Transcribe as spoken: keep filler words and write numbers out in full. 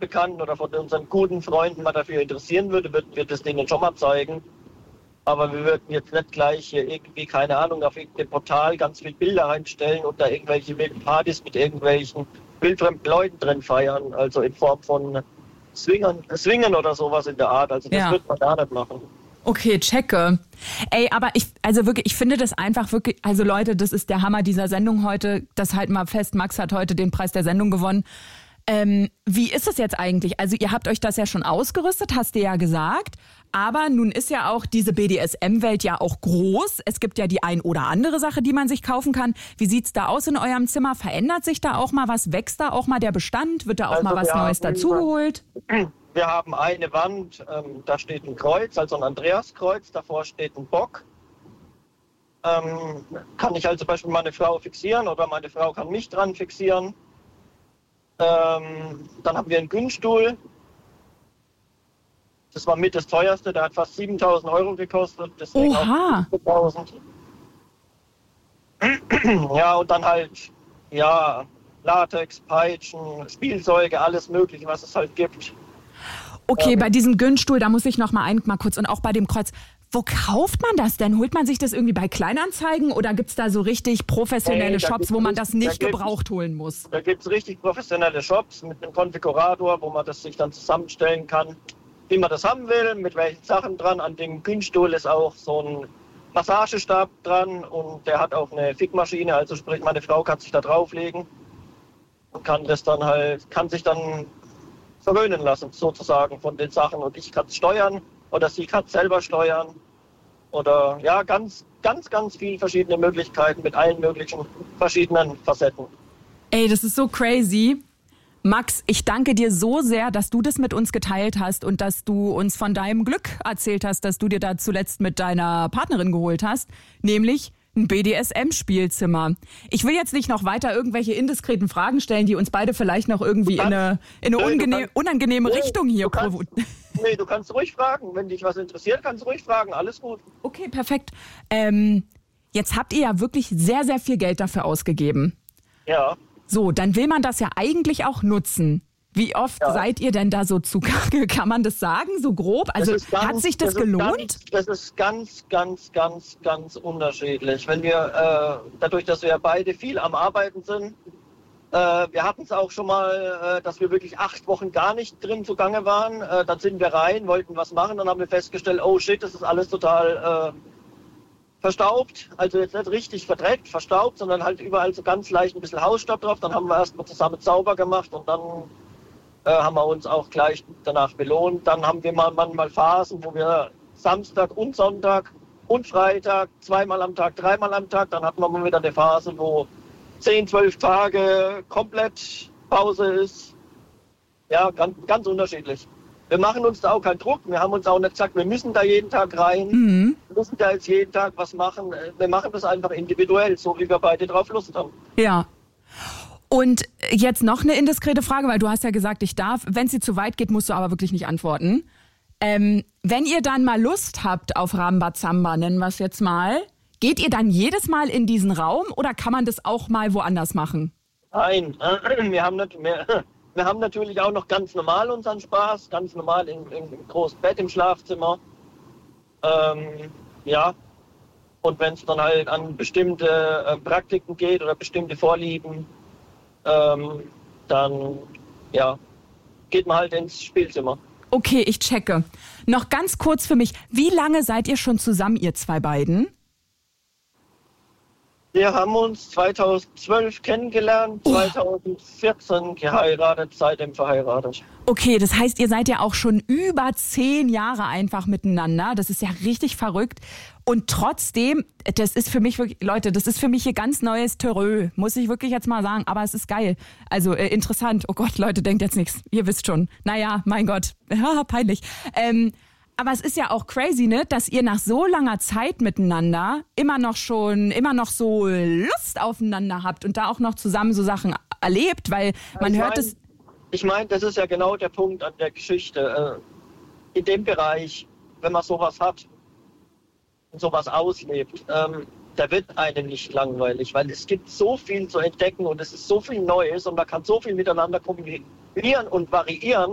Bekannten oder von unseren guten Freunden mal dafür interessieren würde, würden wir das denen schon mal zeigen. Aber wir würden jetzt nicht gleich hier irgendwie, keine Ahnung, auf irgendein Portal ganz viele Bilder reinstellen und da irgendwelche wilden Partys mit irgendwelchen wildfremden Leuten drin feiern. Also in Form von Swingern, Swingen oder sowas in der Art. Also das Ja. wird man da nicht machen. Okay, checke. Ey, aber ich, also wirklich, ich finde das einfach wirklich, also Leute, das ist der Hammer dieser Sendung heute. Das halt mal fest, Max hat heute den Preis der Sendung gewonnen. Ähm, wie ist es jetzt eigentlich? Also ihr habt euch das ja schon ausgerüstet, hast du ja gesagt. Aber nun ist ja auch diese B D S M-Welt ja auch groß. Es gibt ja die ein oder andere Sache, die man sich kaufen kann. Wie sieht's da aus in eurem Zimmer? Verändert sich da auch mal was? Wächst da auch mal der Bestand? Wird da auch Also mal was wir Neues haben- dazugeholt? Wir haben eine Wand, ähm, da steht ein Kreuz, also ein Andreaskreuz, davor steht ein Bock. Ähm, kann ich also zum Beispiel meine Frau fixieren oder meine Frau kann mich dran fixieren. Ähm, dann haben wir einen Günststuhl. Das war mit das teuerste, der hat fast siebentausend Euro gekostet. Deswegen Oha. auch fünfzigtausend. Ja, und dann halt, ja, Latex, Peitschen, Spielzeuge, alles Mögliche, was es halt gibt. Okay, Ähm. bei diesem Günststuhl, da muss ich noch mal ein, mal kurz, und auch bei dem Kreuz. Wo kauft man das denn? Holt man sich das irgendwie bei Kleinanzeigen oder gibt es da so richtig professionelle Nee, da Shops, gibt's wo man nicht- das da nicht gibt's- gebraucht holen muss? Da gibt es richtig professionelle Shops mit einem Konfigurator, wo man das sich dann zusammenstellen kann, wie man das haben will, mit welchen Sachen dran. An dem Günststuhl ist auch so ein Massagestab dran und der hat auch eine Fickmaschine, also sprich meine Frau kann sich da drauflegen und kann das dann halt, kann sich dann verwöhnen lassen sozusagen von den Sachen und ich kann es steuern oder sie kann es selber steuern oder ja, ganz, ganz, ganz viele verschiedene Möglichkeiten mit allen möglichen verschiedenen Facetten. Ey, das ist so crazy. Max, ich danke dir so sehr, dass du das mit uns geteilt hast und dass du uns von deinem Glück erzählt hast, dass du dir da zuletzt mit deiner Partnerin geholt hast, nämlich ein B D S M-Spielzimmer. Ich will jetzt nicht noch weiter irgendwelche indiskreten Fragen stellen, die uns beide vielleicht noch irgendwie in eine, in eine Nee, du ungene- kannst- unangenehme Nee, Richtung hier du kannst- provo- Nee, du kannst ruhig fragen. Wenn dich was interessiert, kannst du ruhig fragen. Alles gut. Okay, perfekt. Ähm, jetzt habt ihr ja wirklich sehr, sehr viel Geld dafür ausgegeben. Ja. So, dann will man das ja eigentlich auch nutzen. Wie oft Ja. seid ihr denn da so zugange? Kann man das sagen, so grob? Also Das ist ganz- hat sich das, ist gelohnt? Ganz, das ist ganz, ganz, ganz, ganz unterschiedlich. Wenn wir, äh, dadurch, dass wir ja beide viel am Arbeiten sind, äh, wir hatten es auch schon mal, äh, dass wir wirklich acht Wochen gar nicht drin zugange waren. Äh, dann sind wir rein, wollten was machen, dann haben wir festgestellt, oh shit, das ist alles total äh, verstaubt. Also jetzt nicht richtig verdreckt, verstaubt, sondern halt überall so ganz leicht ein bisschen Hausstaub drauf. Dann haben wir erstmal zusammen sauber gemacht und dann äh, haben wir uns auch gleich danach belohnt. Dann haben wir mal manchmal Phasen, wo wir Samstag und Sonntag und Freitag zweimal am Tag, dreimal am Tag. Dann hatten wir mal wieder eine Phase, wo zehn, zwölf Tage komplett Pause ist. Ja, ganz, ganz unterschiedlich. Wir machen uns da auch keinen Druck. Wir haben uns auch nicht gesagt, wir müssen da jeden Tag rein. Mhm. Wir müssen da jetzt jeden Tag was machen. Wir machen das einfach individuell, so wie wir beide drauf Lust haben. Ja. Und jetzt noch eine indiskrete Frage, weil du hast ja gesagt, ich darf. Wenn sie zu weit geht, musst du aber wirklich nicht antworten. Ähm, wenn ihr dann mal Lust habt auf Rambazamba, nennen wir es jetzt mal, geht ihr dann jedes Mal in diesen Raum oder kann man das auch mal woanders machen? Nein, wir haben, nicht, wir, wir haben natürlich auch noch ganz normal unseren Spaß, ganz normal im, im großen Bett im Schlafzimmer. Ähm, ja, und wenn es dann halt an bestimmte äh, Praktiken geht oder bestimmte Vorlieben, ähm, dann ja, geht man halt ins Spielzimmer. Okay, ich checke. Noch ganz kurz für mich, wie lange seid ihr schon zusammen, ihr zwei beiden? Wir haben uns zweitausendzwölf kennengelernt, Oh. zweitausendvierzehn geheiratet, seitdem verheiratet. Okay, das heißt, ihr seid ja auch schon über zehn Jahre einfach miteinander. Das ist ja richtig verrückt. Und trotzdem, das ist für mich wirklich, Leute, das ist für mich hier ganz neues Terrö, muss ich wirklich jetzt mal sagen. Aber es ist geil. Also äh, interessant. Oh Gott, Leute, denkt jetzt nichts. Ihr wisst schon. Naja, mein Gott. Ja, peinlich. Ähm, aber es ist ja auch crazy, ne, dass ihr nach so langer Zeit miteinander immer noch schon, immer noch so Lust aufeinander habt und da auch noch zusammen so Sachen erlebt, weil man Ich hört mein- es. Ich meine, das ist ja genau der Punkt an der Geschichte. Äh, In dem Bereich, wenn man sowas hat und sowas auslebt, ähm, da wird einem nicht langweilig, weil es gibt so viel zu entdecken und es ist so viel Neues und man kann so viel miteinander kombinieren und variieren.